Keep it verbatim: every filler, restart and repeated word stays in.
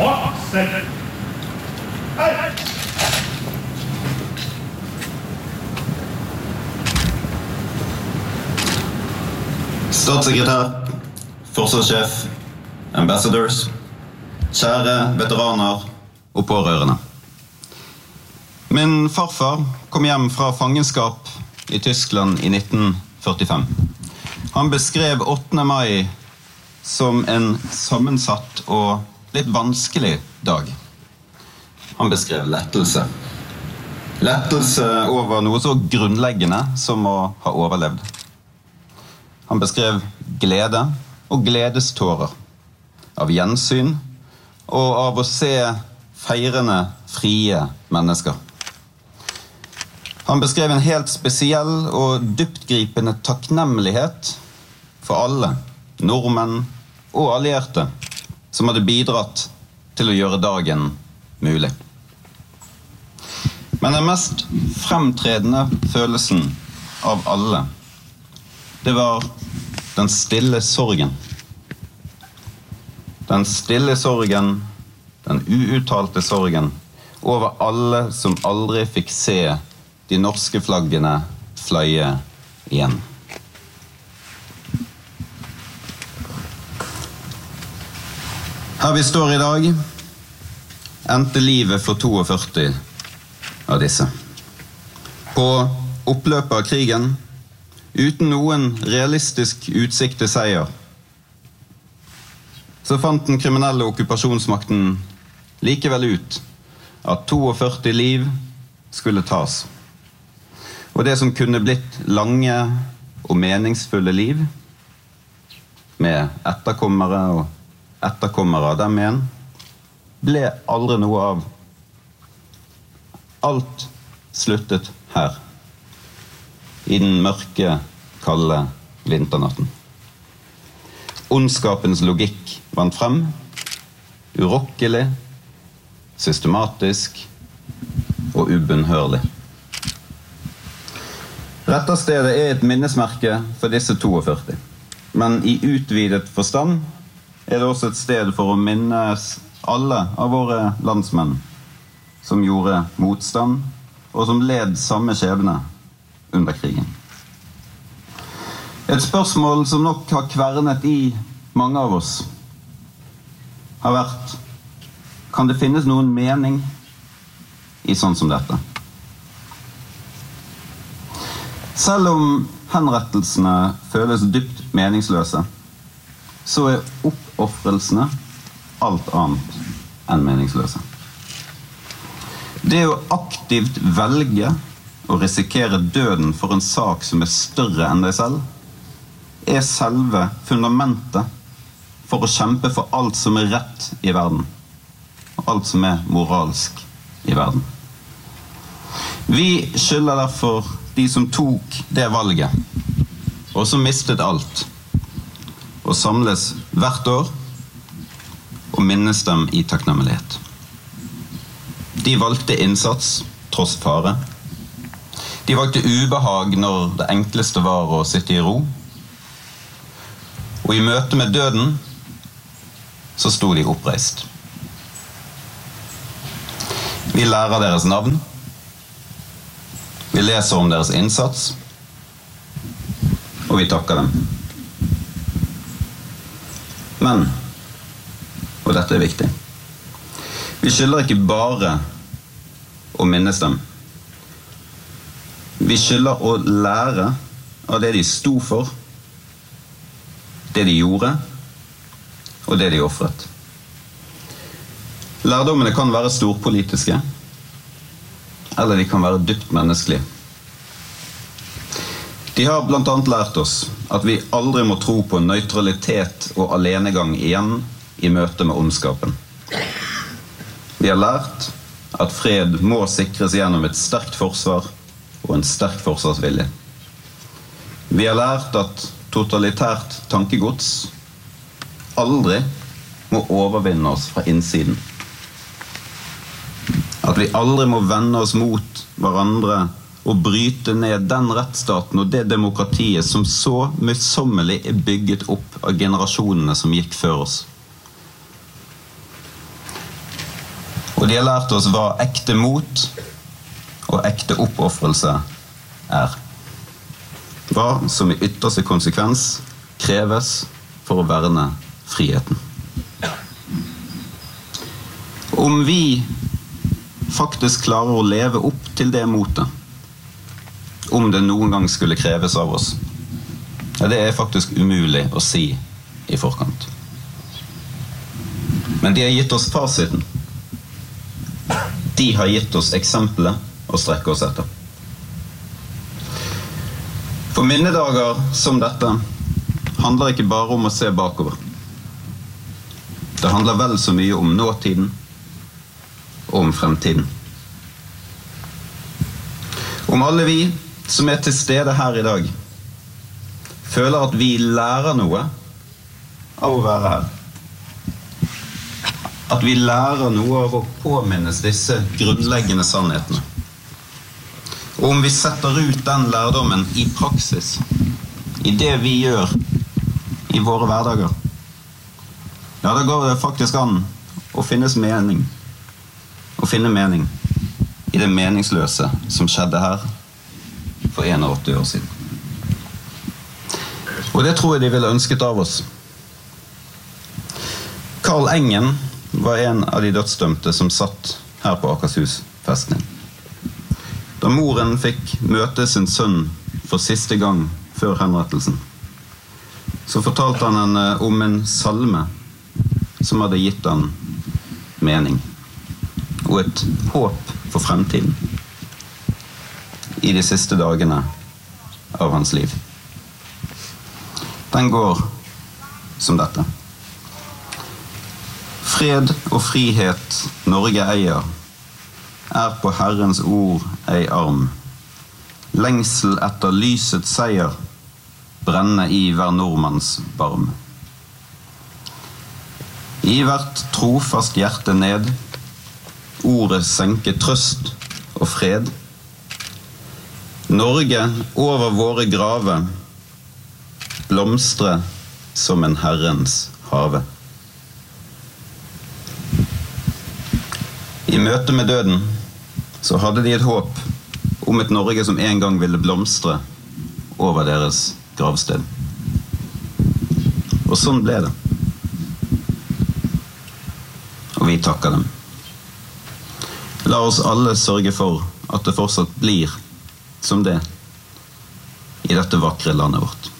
Statssekretær, forsvarssjef, ambassadors, kjære veteraner og pårørende. Min farfar kom hjem fra fangenskap i Tyskland i nitten førtifem. Han beskrev åttende mai som en sammensatt og litt vanskelig dag. Han beskrev lettelse. Lettelse over noe så grunnleggende som å ha overlevd. Han beskrev glede og gledestårer av gjensyn og av å se feirende, frie mennesker. Han beskrev en helt spesiell og dyptgripende takknemlighet for alle, nordmenn og allierte, som hadde bidratt til å gjøre dagen mulig. Men den mest fremtredende følelsen av alle, det var den stille sorgen. Den stille sorgen, den uuttalte sorgen, over alle som aldri fikk se de norske flaggene fløye igjen. Her vi står i dag, endte livet for førtito av disse. På oppløpet av krigen, uten noen realistisk utsikt til seier, så fant den kriminelle okkupasjonsmakten likevel ut at førtito liv skulle tas. Og det som kunne blitt lange og meningsfulle liv, med etterkommere og etterkommere av dem igjen, ble aldri noe av. Alt sluttet her, i den mørke, kalde vinternatten. Ondskapens logikk vant frem, urokkelig, systematisk og ubønnhørlig. Retterstedet er et minnesmerke for disse førtito, men i utvidet forstand er det også et sted for å minnes alle av våre landsmenn som gjorde motstand og som led samme skjebne under krigen. Et spørsmål som nok har kvernet i mange av oss har vært: kan det finnes noen mening i sånn som dette? Selv om henrettelsene føles dypt meningsløse, så er oppoffrelsene alt annet enn meningsløse. Det å aktivt velge å risikere døden for en sak som er større enn deg selv, er selve fundamentet for å kjempe for alt som er rett i verden, og alt som er moralsk i verden. Vi skylder derfor de som tok det valget, og som mistet alt, å samles hvert år og minnes dem i takknemlighet. De valgte innsats tross fare. De valgte ubehag når det enkleste var å sitte i ro. Og i møte med døden så sto de oppreist. Vi lærer deres navn. Vi leser om deres innsats. Og vi takker dem. Men, og dette er viktig, vi skylder ikke bare å minnes dem. Vi skylder å lære av det de sto for, det de gjorde, og det de offret. Lærdommene kan være storpolitiske, eller de kan være dypt menneskelige. De har blant annet lært oss at vi aldri må tro på nøytralitet og alenegang igjen i møte med ondskapen. Vi har lært at fred må sikres gjennom et sterkt forsvar og en sterk forsvarsvilje. Vi har lært at totalitært tankegods aldri må overvinne oss fra innsiden. At vi aldri må vende oss mot hverandre og bryte ned den rettsstaten og det demokratiet som så møysommelig er bygget opp av generasjonene som gikk før oss. Og de har lært oss hva ekte mot og ekte oppoffrelse er. Hva som i ytterste konsekvens kreves for å verne friheten. Om vi faktisk klarer å leve opp til det motet, om det noen gang skulle kreves av oss, ja, det er faktisk umulig å si i forkant. Men de har gitt oss fasiten. De har gitt oss eksempelet å strekke oss etter. For minnedager som dette handler ikke bare om å se bakover. Det handler vel så mye om nåtiden og om fremtiden. Om alle vi som er til stede her i dag føler at vi lærer noe av å være her. At vi lærer noe av å påminnes disse grunnleggende sannhetene. Og om vi setter ut den lærdommen i praksis, i det vi gjør i våre hverdager, ja, da går det faktisk an å finnes mening, å finne mening i det meningsløse som skjedde her for åttien år siden. Og det tror jeg de ville ønsket av oss. Carl Engen var en av de dødsdømte som satt her på Akershus festning. Da moren fikk møte sin sønn for siste gang før henrettelsen, så fortalte han henne om en salme som hadde gitt han mening og et håp for fremtiden i de siste dagene av hans liv. Den går som dette. Fred og frihet Norge eier, er på Herrens ord ei arm. Lengsel etter lysets seier, brenne i hver nordmanns barm. I hvert trofast hjerte ned, ordet senke trøst og fred. Norge over våre grave, blomstre som en Herrens have. I møte med døden så hadde de et håp om et Norge som en gang ville blomstre over deres gravsted. Og sånn ble det. Og vi takker dem. La oss alle sørge for at det fortsatt blir som det i dette vakre landet vårt.